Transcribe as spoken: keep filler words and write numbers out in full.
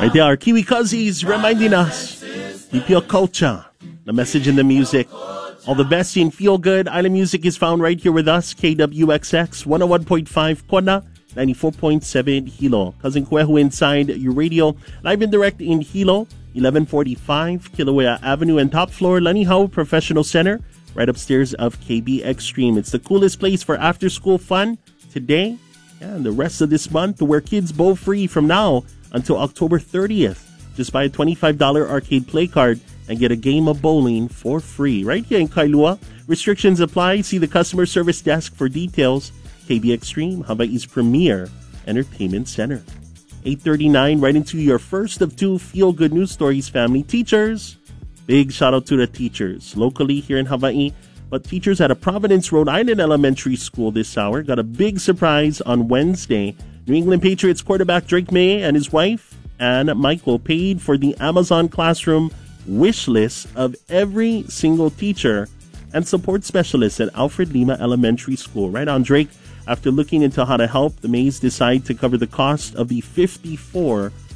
Right there, our Kiwi Cuzzies reminding us, keep your culture, the message in the music. All the best in Feel Good. Island Music is found right here with us, K W X X, one oh one point five Kona, ninety-four point seven Hilo. Cousin Kwehu inside your radio, live and direct in Hilo, eleven forty-five Kilauea Avenue and top floor, Lenny Howe Professional Center, right upstairs of K B Extreme. It's the coolest place for after-school fun today and the rest of this month, where kids bowl free from now until October thirtieth. Just buy a twenty-five dollars arcade play card and get a game of bowling for free. Right here in Kailua. Restrictions apply. See the customer service desk for details. K B Extreme, Hawaii's premier entertainment center. eight thirty-nine, right into your first of two Feel Good News Stories, family. Teachers. Big shout out to the teachers locally here in Hawaii. But teachers at a Providence, Rhode Island elementary school this hour got a big surprise on Wednesday. New England Patriots quarterback Drake May and his wife, Ann Michael, paid for the Amazon Classroom wish list of every single teacher and support specialist at Alfred Lima Elementary School. Right on, Drake. After looking into how to help, the Mays decide to cover the cost of the fifty-four